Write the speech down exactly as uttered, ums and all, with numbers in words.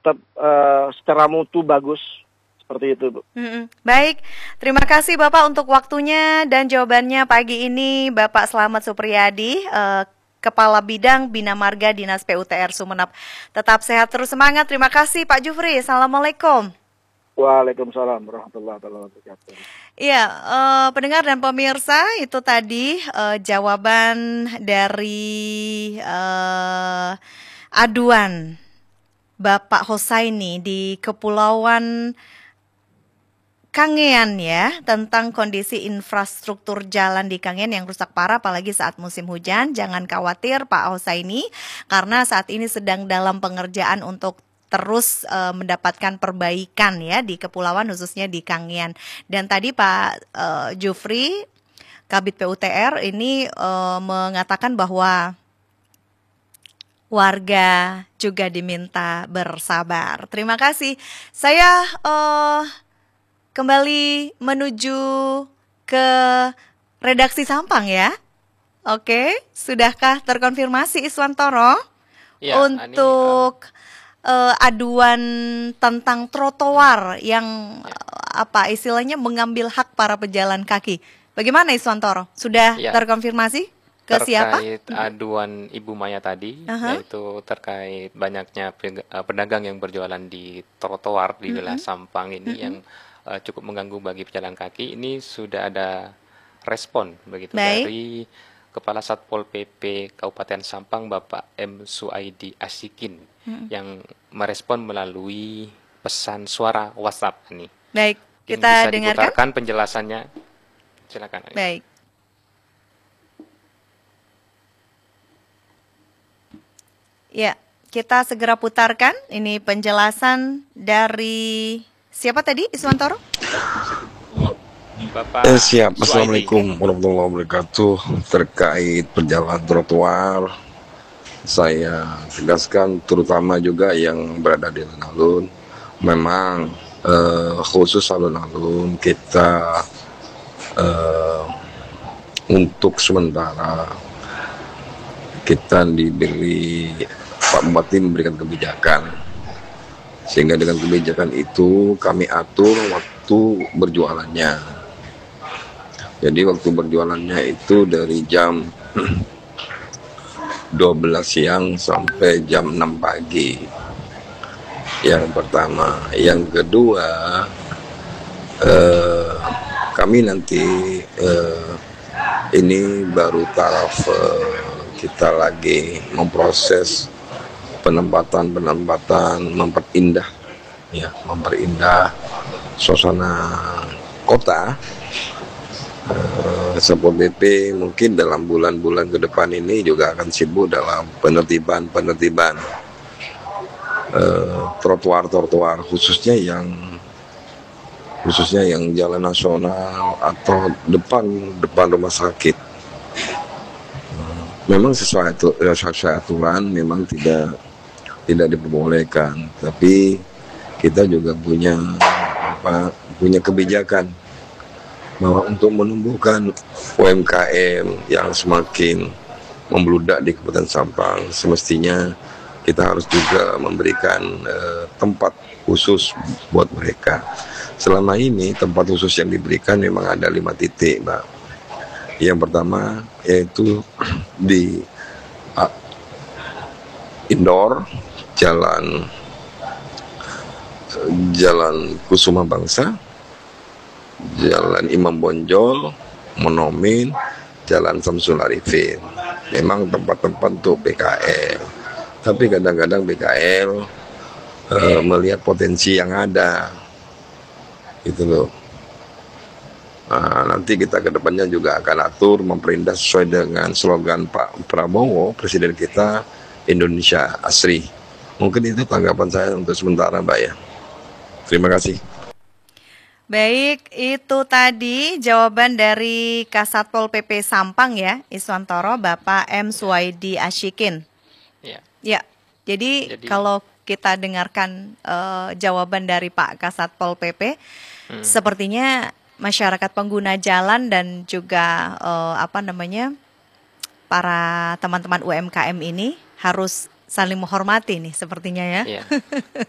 tetap uh, secara mutu bagus. Seperti itu, Bu. Mm-mm. Baik, terima kasih Bapak untuk waktunya dan jawabannya pagi ini. Bapak Slamet Supriyadi, eh, Kepala Bidang Bina Marga Dinas P U T R Sumeneb. Tetap sehat terus, semangat. Terima kasih Pak Jufri. Assalamualaikum. Waalaikumsalam warahmatullahi wabarakatuh. Iya, eh, pendengar dan pemirsa, itu tadi eh, jawaban dari eh, aduan Bapak Hosaini di Kepulauan Kangean ya, tentang kondisi infrastruktur jalan di Kangean yang rusak parah apalagi saat musim hujan. Jangan khawatir Pak Hosaini, karena saat ini sedang dalam pengerjaan untuk terus uh, mendapatkan perbaikan ya di kepulauan khususnya di Kangean. Dan tadi Pak uh, Jufri, Kabid P U T R ini uh, mengatakan bahwa warga juga diminta bersabar. Terima kasih. Saya uh, kembali menuju ke redaksi Sampang ya. Oke, sudahkah terkonfirmasi Iswantoro ya, untuk Ani, uh, uh, aduan tentang trotoar yang ya. uh, apa istilahnya mengambil hak para pejalan kaki? Bagaimana Iswantoro? Sudah ya. terkonfirmasi ke terkait siapa? Aduan Ibu Maya tadi, uh-huh. yaitu terkait banyaknya pedagang yang berjualan di trotoar di wilayah uh-huh. Sampang ini uh-huh. yang Uh, cukup mengganggu bagi pejalan kaki. Ini sudah ada respon begitu Baik. dari Kepala Satpol P P Kabupaten Sampang Bapak M. Suaidi Asyikin hmm. yang merespon melalui pesan suara WhatsApp ini. Baik, Mungkin kita bisa dengarkan diputarkan penjelasannya. Silakan. Baik. Ya, kita segera putarkan ini penjelasan dari siapa tadi, Iswantoro? Bapak eh, siap. Assalamualaikum warahmatullahi wabarakatuh. Terkait perjalanan trotoar, saya tegaskan terutama juga yang berada di alun-alun, memang eh, khusus alun-alun kita eh, untuk sementara kita diberi Pak Bupati memberikan kebijakan. Sehingga dengan kebijakan itu kami atur waktu berjualannya. Jadi waktu berjualannya itu dari jam dua belas siang sampai jam enam pagi. Yang pertama. Yang kedua, eh, kami nanti eh, ini baru taraf eh, kita lagi memproses penempatan-penempatan memperindah ya, memperindah suasana kota. Eh, Satpol P P mungkin dalam bulan-bulan ke depan ini juga akan sibuk dalam penertiban-penertiban eh, trotoar-trotoar khususnya yang khususnya yang jalan nasional atau depan depan rumah sakit. Memang sesuai, sesuai aturan memang tidak tidak diperbolehkan, tapi kita juga punya apa punya kebijakan bahwa untuk menumbuhkan U M K M yang semakin membludak di Kabupaten Sampang, semestinya kita harus juga memberikan eh, tempat khusus buat mereka. Selama ini tempat khusus yang diberikan memang ada lima titik, Mbak. Yang pertama yaitu di uh, indoor jalan Jalan Kusuma Bangsa, Jalan Imam Bonjol, Monomin, Jalan Samsul Arifin. Memang tempat-tempat untuk B K L. Tapi kadang-kadang B K L uh, melihat potensi yang ada. Gitu loh. Nah, nanti kita ke depannya juga akan atur memperindah sesuai dengan slogan Pak Prabowo, Presiden kita, Indonesia Asri. Mungkin itu tanggapan saya untuk sementara, Mbak ya. Terima kasih. Baik, itu tadi jawaban dari Kasatpol P P Sampang ya, Iswantoro, Bapak M. Suaidi Asyikin. Ya. Ya, jadi, jadi kalau kita dengarkan uh, jawaban dari Pak Kasatpol P P, hmm. sepertinya masyarakat pengguna jalan dan juga uh, apa namanya para teman-teman U M K M ini harus saling menghormati nih sepertinya ya. Yeah.